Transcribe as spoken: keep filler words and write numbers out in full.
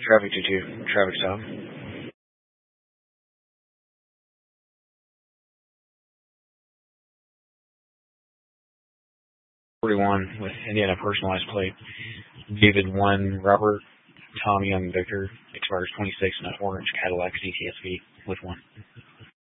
Traffic two two, traffic stop. forty-one with Indiana personalized plate. David one, Robert, Tommy on Victor, expires twenty-six in an orange Cadillac C T S V with one.